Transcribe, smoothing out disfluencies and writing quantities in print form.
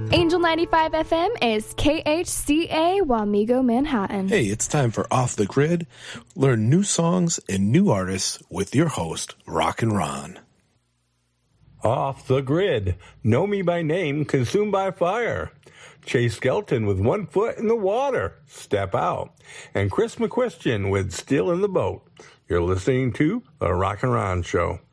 Angel 95 FM is KHCA Wamego, Manhattan. Hey, it's time for Off the Grid. Learn new songs and new artists with your host, Rockin' Ron. Off the Grid. Know me by name, consumed by fire. Chase Skelton with 1 foot in the water. Step out. And Chris McQuistion with Still in the Boat. You're listening to The Rockin' Ron Show.